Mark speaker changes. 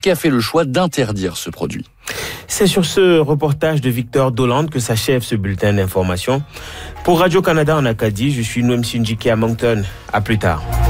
Speaker 1: qui a fait le choix d'interdire ce produit.
Speaker 2: C'est sur ce reportage de Victor Dolande que s'achève ce bulletin d'information. Pour Radio-Canada en Acadie, je suis Noem Sindjiki à Moncton. À plus tard.